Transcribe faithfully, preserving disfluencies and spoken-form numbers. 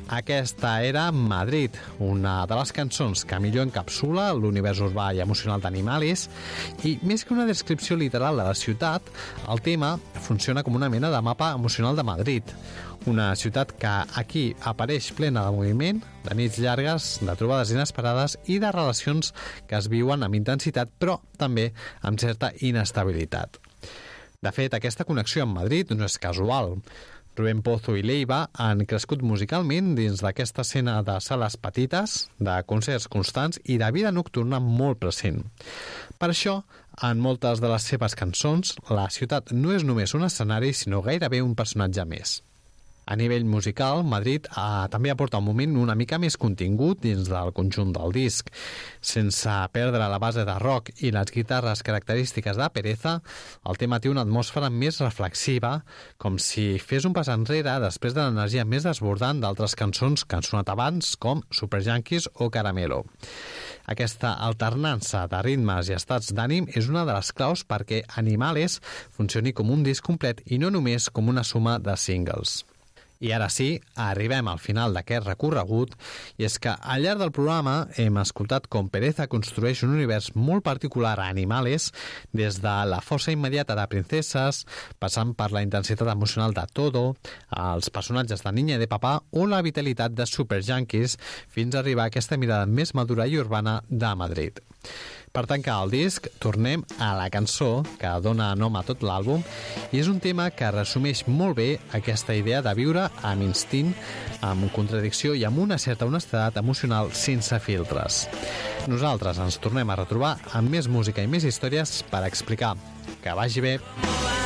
Aquesta era Madrid, una de les cançons que millor encapsula l'univers urbà i emocional d'Animalis, i més que una descripció literal de la ciutat, el tema funciona com una mena de mapa emocional de Madrid, una ciutat que aquí apareix plena de moviment, de nits llargues, de trobades inesperades i de relacions que es viuen amb intensitat, però també amb certa inestabilitat. De fet, aquesta connexió amb Madrid no és casual. Rubén Pozo i Leiva han crescut musicalment dins d'aquesta escena de sales petites, de concerts constants i de vida nocturna molt present. Per això, en moltes de les seves cançons, la ciutat no és només un escenari, sinó gairebé un personatge més. A nivell musical, Madrid eh, també aporta un moment una mica més contingut dins del conjunt del disc. Sense perdre la base de rock i les guitarres característiques de Pereza, el tema té una atmosfera més reflexiva, com si fes un pas enrere després de l'energia més desbordant d'altres cançons que han sonat abans, com Superjanquis o Caramelo. Aquesta alternança de ritmes i estats d'ànim és una de les claus perquè Animales funcioni com un disc complet i no només com una suma de singles. I ara sí, arribem al final d'aquest recorregut, i és que al llarg del programa hem escoltat com Pereza construeix un univers molt particular a Animales, des de la força immediata de Princeses, passant per la intensitat emocional de Todo, els personatges de Niña i de Papà o la vitalitat de Superjanquis, fins a arribar a aquesta mirada més madura i urbana de Madrid. Per tancar el disc, tornem a la cançó que dona nom a tot l'àlbum, i és un tema que resumeix molt bé aquesta idea de viure amb instint, amb contradicció i amb una certa honestedat emocional sense filtres. Nosaltres ens tornem a retrobar amb més música i més històries per explicar. Que vagi bé!